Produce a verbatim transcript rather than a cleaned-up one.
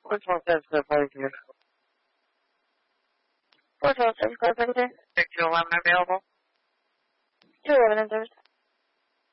Which one says the place here? four twelve, service call, secretary. six two eleven available? two eleven in service.